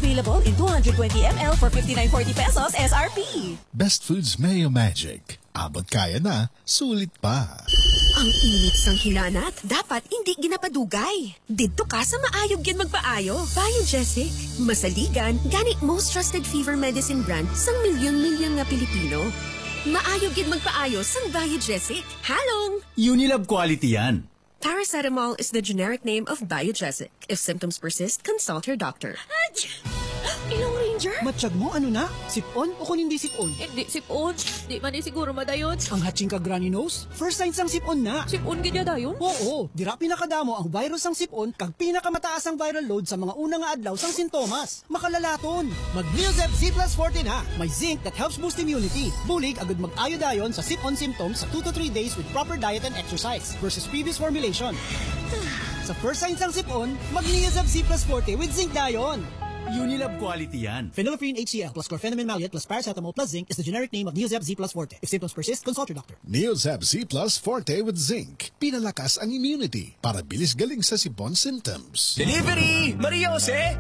Available in 220 ml for 59.40 pesos SRP. Best Foods Mayo Magic. Abot kaya na, sulit pa. Ang init sang hinanat, dapat hindi ginapadugay. Dito ka sa maayog yan magpaayo. Biogesic. Masaligan, gani most trusted fever medicine brand sang milyon-milyon nga Pilipino. Maayog yan magpaayo sang Biogesic. Halong! Unilab quality yan. Paracetamol is the generic name of Biogesic. If symptoms persist, consult your doctor. Ilong Ranger? Matsyag mo, ano na? Sipon o kung hindi sipon? Hindi sipon. Di man siguro madayon. Ang hatching ka granny nose? First signs ang sipon na. Sipon ganyan dayon? Oo, dira pinakadamo ang virus ang sipon kag pinakamataas ang viral load sa mga unang nga adlaw sang sintomas. Makalalaton. Mag-Neosep Z Plus Forte na. May zinc that helps boost immunity. Bulig agad mag-ayo dayon sa sipon symptoms sa 2 to 3 days with proper diet and exercise versus previous formulation. Sa first signs ang sipon, mag-Neosep Z Plus Forte with zinc dayon. Unilab quality yan. Phenylephrine HCl plus chlorpheniramine maleate plus paracetamol plus zinc is the generic name of Neosep Z Plus Forte. If symptoms persist, consult your doctor. Neosep Z Plus Forte with zinc. Pinalakas ang immunity para bilis galing sa sipon symptoms. Delivery! Maria Jose?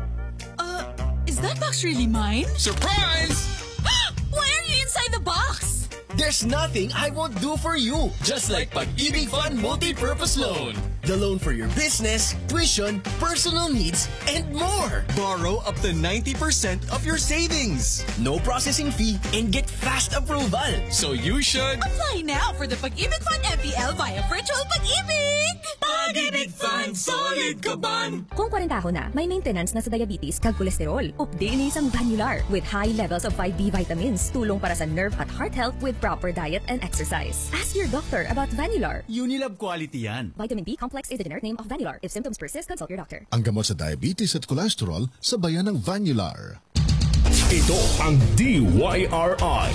Is that box really mine? Surprise! Why are you inside the box? There's nothing I won't do for you. Just like Pag-ibig Fund Multi-Purpose Loan. The loan for your business, tuition, personal needs, and more. Borrow up to 90% of your savings. No processing fee and get fast approval. So you should Apply now for the Pag-ibig Fund MPL via Virtual Pag-ibig! Pag-ibig Fund Solid Kaban. Kung 40 ako na, may maintenance na sa diabetes kag kolesterol. Update isang Vanular with high levels of 5B vitamins. Tulong para sa nerve at heart health with proper diet and exercise. Ask your doctor about Vanular. Unilab quality yan. Vitamin B complex is the generic name of Vanular. If symptoms persist, consult your doctor. Ang gamot sa diabetes at cholesterol sa bayan ng Vanular. Ito ang DYRI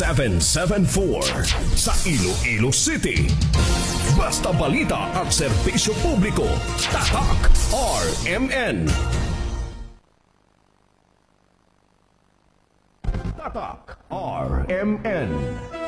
774 sa Iloilo City. Basta balita at serbisyo publiko. Tatak RMN. Tatak RMN.